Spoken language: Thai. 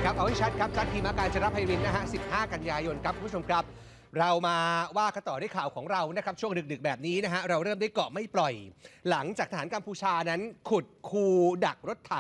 ครับเอาให้ชัดครับจัดทีมการจรไพรินทร์นะฮะ15 กันยายนครับคุณผู้ชมครับเรามาว่ากันต่อด้วยข่าวของเรานะครับช่วงดึกๆแบบนี้นะฮะเราเริ่มได้เกาะไม่ปล่อยหลังจากทหารกัมพูชานั้นขุดคูดักรถถัง